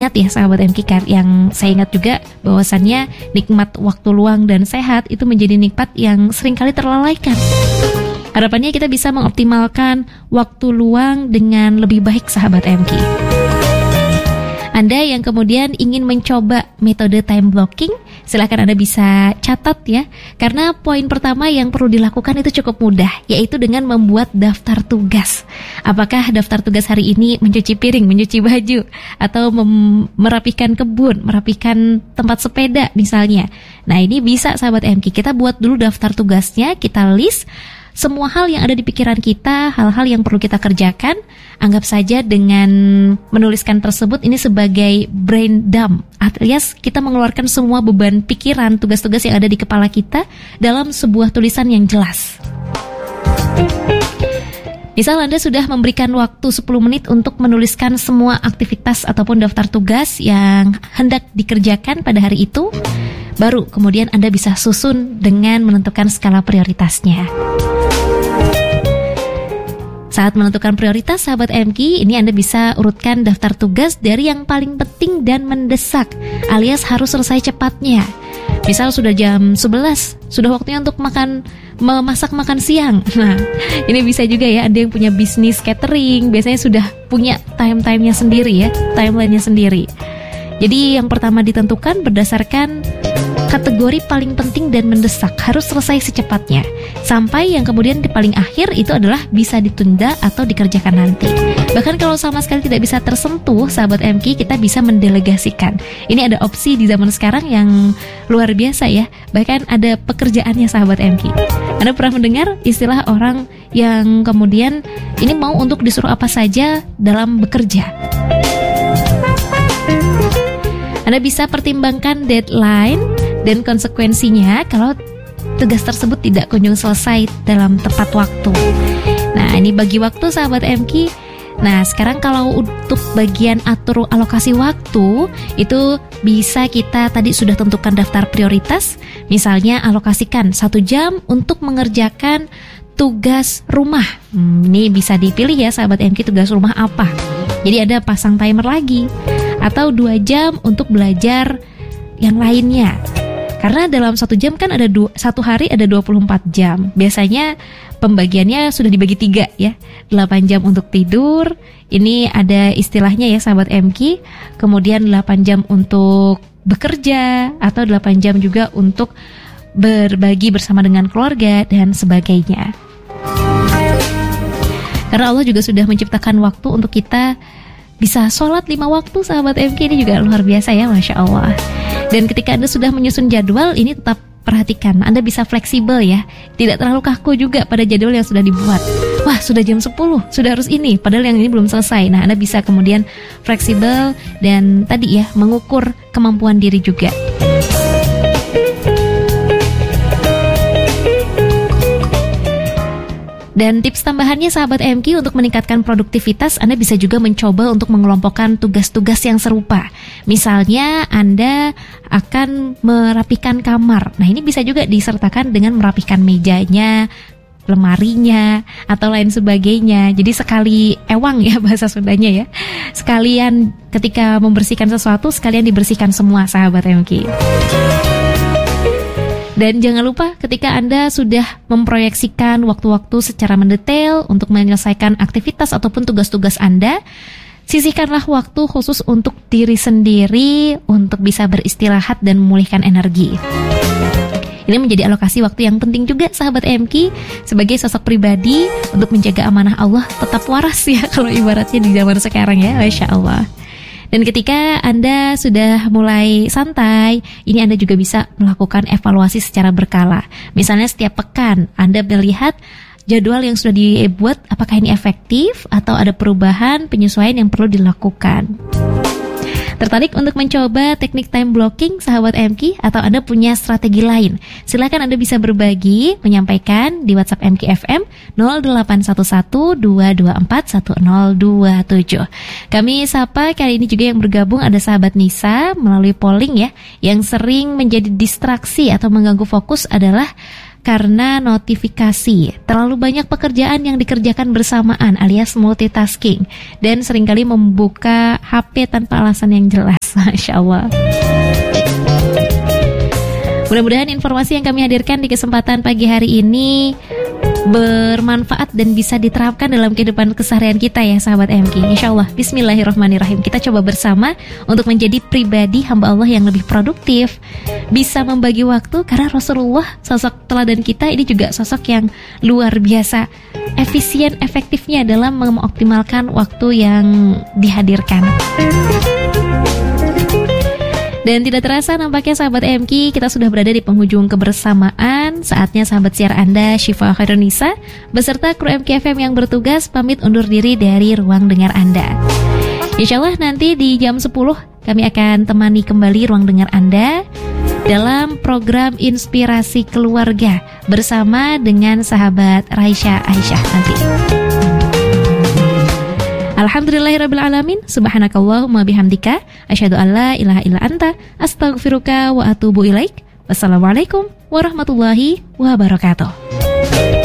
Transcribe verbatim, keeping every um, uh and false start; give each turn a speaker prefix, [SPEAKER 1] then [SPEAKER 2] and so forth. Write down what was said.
[SPEAKER 1] Ingat ya sahabat M K, yang saya ingat juga bahwasannya nikmat waktu luang dan sehat itu menjadi nikmat yang seringkali terlalaikan. Harapannya kita bisa mengoptimalkan waktu luang dengan lebih baik sahabat M K. Anda yang kemudian ingin mencoba metode time blocking, silakan Anda bisa catat ya. Karena poin pertama yang perlu dilakukan itu cukup mudah, yaitu dengan membuat daftar tugas. Apakah daftar tugas hari ini mencuci piring, mencuci baju, atau mem- merapikan kebun, merapikan tempat sepeda misalnya. Nah ini bisa sahabat M K, kita buat dulu daftar tugasnya, kita list semua hal yang ada di pikiran kita, hal-hal yang perlu kita kerjakan. Anggap saja dengan menuliskan tersebut ini sebagai brain dump, alias kita mengeluarkan semua beban pikiran, tugas-tugas yang ada di kepala kita dalam sebuah tulisan yang jelas. Misal Anda sudah memberikan waktu sepuluh menit untuk menuliskan semua aktivitas ataupun daftar tugas yang hendak dikerjakan pada hari itu, baru kemudian Anda bisa susun dengan menentukan skala prioritasnya. Saat menentukan prioritas sahabat M K, ini Anda bisa urutkan daftar tugas dari yang paling penting dan mendesak, alias harus selesai cepatnya. Misal sudah jam sebelas, sudah waktunya untuk makan, memasak makan siang. Nah, ini bisa juga ya, Anda yang punya bisnis catering, biasanya sudah punya time-time-nya sendiri ya, timeline-nya sendiri. Jadi yang pertama ditentukan berdasarkan kategori paling penting dan mendesak, harus selesai secepatnya. Sampai yang kemudian di paling akhir itu adalah bisa ditunda atau dikerjakan nanti. Bahkan kalau sama sekali tidak bisa tersentuh sahabat M K, kita bisa mendelegasikan. Ini ada opsi di zaman sekarang yang luar biasa ya. Bahkan ada pekerjaannya sahabat M K. Anda pernah mendengar istilah orang yang kemudian ini mau untuk disuruh apa saja dalam bekerja. Anda bisa pertimbangkan deadline dan konsekuensinya kalau tugas tersebut tidak kunjung selesai dalam tepat waktu. Nah, ini bagi waktu sahabat M K. Nah, sekarang kalau untuk bagian atur alokasi waktu, itu bisa kita tadi sudah tentukan daftar prioritas. Misalnya alokasikan satu jam untuk mengerjakan tugas rumah. Hmm, ini bisa dipilih ya sahabat M K, tugas rumah apa. Jadi ada pasang timer lagi. Atau dua jam untuk belajar yang lainnya. Karena dalam satu jam kan ada dua, satu hari ada dua puluh empat jam. Biasanya pembagiannya sudah dibagi tiga ya. delapan jam untuk tidur. Ini ada istilahnya ya sahabat M K. Kemudian delapan jam untuk bekerja. Atau delapan jam juga untuk berbagi bersama dengan keluarga dan sebagainya. Karena Allah juga sudah menciptakan waktu untuk kita bisa sholat lima waktu sahabat M K. Ini juga luar biasa ya, Masya Allah. Dan ketika Anda sudah menyusun jadwal, ini tetap perhatikan, Anda bisa fleksibel ya, tidak terlalu kaku juga pada jadwal yang sudah dibuat. Wah, sudah jam sepuluh, sudah harus ini, padahal yang ini belum selesai. Nah, Anda bisa kemudian fleksibel dan tadi ya, mengukur kemampuan diri juga. Dan tips tambahannya sahabat M K, untuk meningkatkan produktivitas, Anda bisa juga mencoba untuk mengelompokkan tugas-tugas yang serupa. Misalnya Anda akan merapikan kamar. Nah, ini bisa juga disertakan dengan merapikan mejanya, lemarinya, atau lain sebagainya. Jadi sekali ewang ya bahasa Sundanya ya. Sekalian ketika membersihkan sesuatu, sekalian dibersihkan semua sahabat M K. Dan jangan lupa ketika Anda sudah memproyeksikan waktu-waktu secara mendetail untuk menyelesaikan aktivitas ataupun tugas-tugas Anda, sisihkanlah waktu khusus untuk diri sendiri untuk bisa beristirahat dan memulihkan energi. Ini menjadi alokasi waktu yang penting juga sahabat M K sebagai sosok pribadi untuk menjaga amanah Allah tetap waras ya kalau ibaratnya di zaman sekarang ya, Masya Allah. Dan ketika Anda sudah mulai santai, ini Anda juga bisa melakukan evaluasi secara berkala. Misalnya setiap pekan Anda melihat jadwal yang sudah dibuat, apakah ini efektif atau ada perubahan, penyesuaian yang perlu dilakukan. Tertarik untuk mencoba teknik time blocking sahabat M K, atau Anda punya strategi lain? Silakan Anda bisa berbagi, menyampaikan di WhatsApp M K F M nol delapan satu satu dua dua empat satu nol dua tujuh. Kami sapa kali ini juga yang bergabung ada sahabat Nisa melalui polling ya, yang sering menjadi distraksi atau mengganggu fokus adalah karena notifikasi. Terlalu banyak pekerjaan yang dikerjakan bersamaan alias multitasking, dan seringkali membuka H P tanpa alasan yang jelas. Masya Allah. Mudah-mudahan informasi yang kami hadirkan di kesempatan pagi hari ini bermanfaat dan bisa diterapkan dalam kehidupan keseharian kita ya sahabat M K. Insya Allah. Bismillahirrahmanirrahim. Kita coba bersama untuk menjadi pribadi hamba Allah yang lebih produktif, bisa membagi waktu, karena Rasulullah, sosok teladan kita ini juga sosok yang luar biasa efisien efektifnya dalam mengoptimalkan waktu yang dihadirkan. Dan tidak terasa nampaknya sahabat M K, kita sudah berada di penghujung kebersamaan. Saatnya sahabat siar Anda Syifa Khairunisa beserta kru M K F M yang bertugas pamit undur diri dari ruang dengar Anda. Insya Allah nanti di jam sepuluh kami akan temani kembali ruang dengar Anda dalam program Inspirasi Keluarga bersama dengan sahabat Raisya Aisyah nanti. Alhamdulillahirrabbilalamin. Subhanakallahumma bihamdika asyhadu an la ilaha illa anta astaghfiruka wa atubu ilaik. Wassalamualaikum warahmatullahi wabarakatuh.